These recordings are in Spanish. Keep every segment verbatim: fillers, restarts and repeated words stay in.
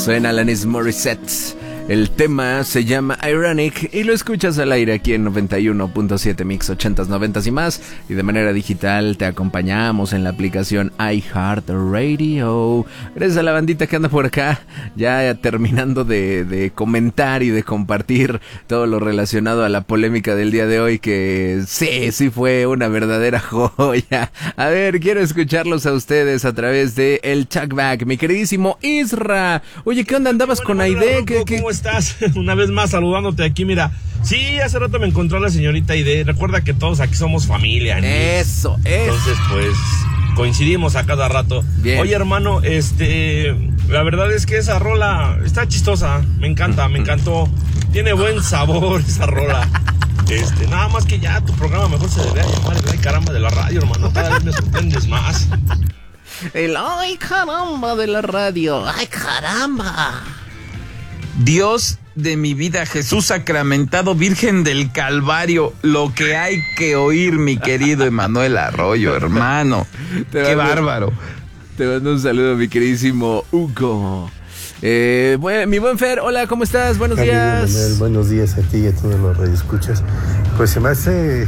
Suena Alanis Morissette. El tema se llama Ironic y lo escuchas al aire aquí en noventa y uno punto siete Mix ochentas, noventas y más. Y de manera digital te acompañamos en la aplicación iHeartRadio. Gracias a la bandita que anda por acá, ya terminando de, de comentar y de compartir todo lo relacionado a la polémica del día de hoy, que sí, sí fue una verdadera joya. A ver, quiero escucharlos a ustedes a través de el Talkback. Mi queridísimo Isra. Oye, ¿qué onda? ¿Andabas bueno, con bueno, Aide? ¿Cómo, ¿Qué, ¿Cómo qué? estás? Una vez más saludándote aquí, mira. Sí, hace rato me encontró la señorita Aide. Recuerda que todos aquí somos familia, ¿no? Eso, eso. Entonces, pues, coincidimos a cada rato. Bien. Oye, hermano, este, la verdad es que esa rola está chistosa. Me encanta, me encantó. Tiene buen sabor esa rola. Este, nada más que ya tu programa mejor se debería llamar el Ay Caramba de la radio, hermano. Cada vez me sorprendes más. El Ay Caramba de la radio. Ay Caramba. Dios de mi vida, Jesús sacramentado, Virgen del Calvario, lo que hay que oír, mi querido Emanuel Arroyo, hermano. Te Qué mando, bárbaro. Te mando un saludo, mi queridísimo Hugo. Eh, bueno, mi buen Fer, hola, ¿cómo estás? Buenos Amigo días. Manuel, buenos días a ti y a todos los radioescuchas. Pues se me hace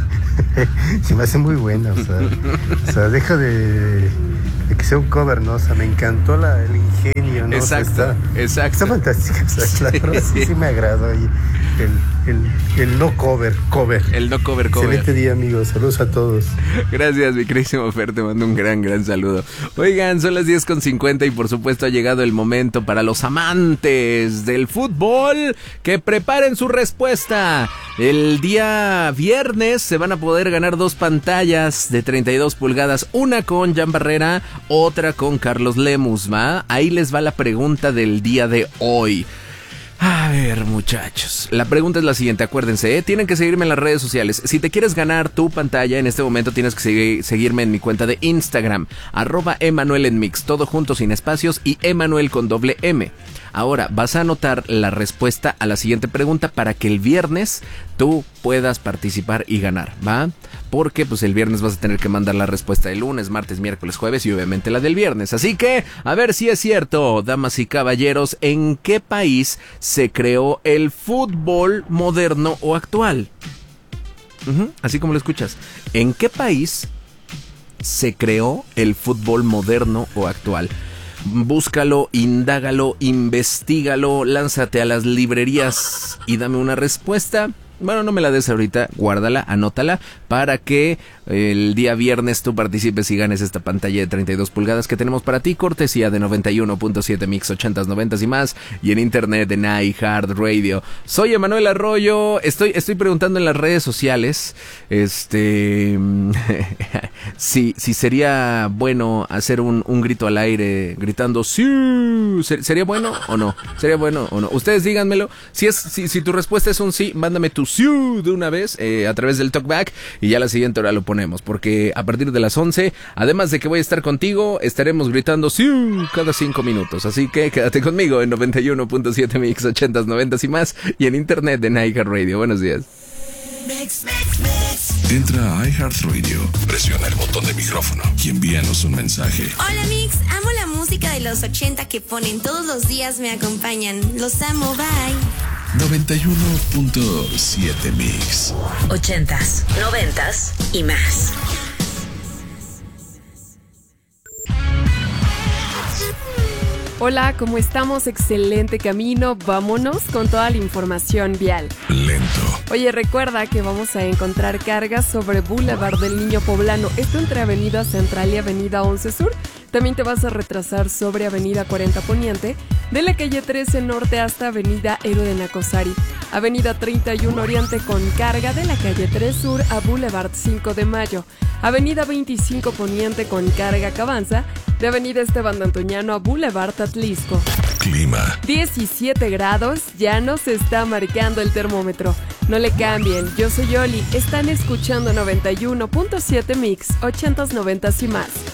se me hace muy buena, o sea, o sea deja de, de que sea un cover, ¿no? O sea, me encantó la, el ingenio, ¿no? Exacto, o sea, está, exacto. Está fantástica, o sea, claro, sí, sí me agradó. Y el, el, el no cover, cover. El no cover, cover. Excelente día, amigos. Saludos a todos. Gracias, mi queridísimo Fer, te mando un gran, gran saludo. Oigan, son las diez con cincuenta y por supuesto ha llegado el momento para los amantes del fútbol que preparen su respuesta. El día viernes se van a poder ganar dos pantallas de treinta y dos pulgadas, una con Jan Barrera, otra con Carlos Lemus, ¿va? Ahí les va la pregunta del día de hoy. A ver, muchachos, la pregunta es la siguiente, acuérdense, ¿eh? Tienen que seguirme en las redes sociales. Si te quieres ganar tu pantalla, en este momento tienes que seguir, seguirme en mi cuenta de Instagram, arroba Emanuel en Mix, todo junto sin espacios y Emanuel con doble M. Ahora, vas a anotar la respuesta a la siguiente pregunta para que el viernes tú puedas participar y ganar, ¿va? Porque pues el viernes vas a tener que mandar la respuesta del lunes, martes, miércoles, jueves y obviamente la del viernes. Así que, a ver si es cierto, damas y caballeros, ¿en qué país se creó el fútbol moderno o actual? Uh-huh, así como lo escuchas. ¿En qué país se creó el fútbol moderno o actual? Búscalo, indágalo, investígalo, lánzate a las librerías y dame una respuesta. Bueno, no me la des ahorita, guárdala, anótala, para que el día viernes tú participes y ganes esta pantalla de treinta y dos pulgadas que tenemos para ti, cortesía de noventa y uno punto siete Mix ochentas, noventas y más, y en internet en iHeartRadio. Soy Emanuel Arroyo, estoy, estoy preguntando en las redes sociales, este, si, si sería bueno hacer un, un grito al aire, gritando, sí, ¿sería bueno o no? ¿Sería bueno o no? Ustedes díganmelo, si es, si, si tu respuesta es un sí, mándame tu sí de una vez eh, a través del Talkback y ya la siguiente hora lo ponemos, porque a partir de las once, además de que voy a estar contigo, estaremos gritando sí cada cinco minutos, así que quédate conmigo en noventa y uno punto siete Mix ochentas, noventas y más y en internet en iHeartRadio. Buenos días. Mix, mix, mix. Entra a iHeartRadio, presiona el botón de micrófono y envíanos un mensaje. Hola Mix, amo la música de los ochenta que ponen todos los días, me acompañan. Los amo, bye. noventa y uno punto siete Mix. Ochentas, noventas y más. Hola, ¿cómo estamos? Excelente camino. Vámonos con toda la información vial. Lento. Oye, recuerda que vamos a encontrar cargas sobre Boulevard del Niño Poblano. Esto entre Avenida Central y Avenida once Sur. También te vas a retrasar sobre Avenida cuarenta Poniente, de la calle trece Norte hasta Avenida Héroe de Nacosari. Avenida treinta y uno Oriente con carga de la calle tres Sur a Boulevard cinco de Mayo. Avenida veinticinco Poniente con carga que avanza de Avenida Esteban de Antoñano a Boulevard Atlisco. Clima. diecisiete grados, ya nos está marcando el termómetro. No le cambien, yo soy Oli, están escuchando noventa y uno punto siete Mix, ochentas, noventas y más.